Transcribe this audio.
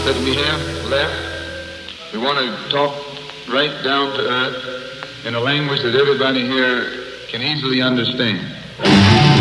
that we have left, we want to talk right down to earth in a language that everybody here can easily understand.